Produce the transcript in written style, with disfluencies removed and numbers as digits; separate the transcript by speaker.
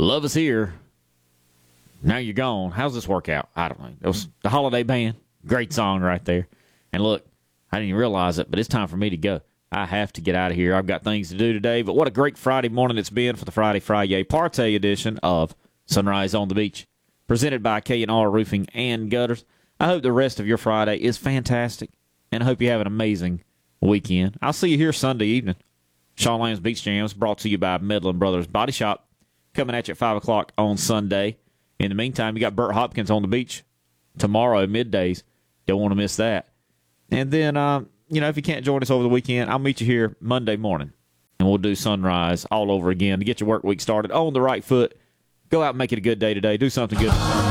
Speaker 1: Love Is Here. Now You're Gone. How's this work out? I don't know. It was the Holiday Band. Great song right there. And look, I didn't even realize it, but it's time for me to go. I have to get out of here. I've got things to do today, but what a great Friday morning it's been for the Friday Partay edition of Sunrise on the Beach, presented by K&R Roofing and Gutters. I hope the rest of your Friday is fantastic, and I hope you have an amazing weekend. I'll see you here Sunday evening. Sean Lamb's Beach Jams brought to you by Medlin Brothers Body Shop, coming at you at 5 o'clock on Sunday. In the meantime, you got Burt Hopkins on the beach tomorrow, middays. Don't want to miss that. And then, if you can't join us over the weekend, I'll meet you here Monday morning, and we'll do Sunrise all over again to get your work week started on the right foot. Go out and make it a good day today. Do something good.